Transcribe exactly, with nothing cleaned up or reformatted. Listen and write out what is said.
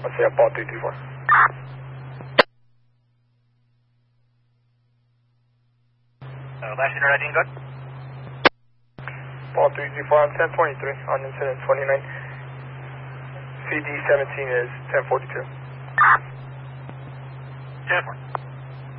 Let's say Paul three three four. Uh, last internet I D good? Paul three three four on ten twenty-three on incident twenty-nine. C D seventeen is ten forty-two.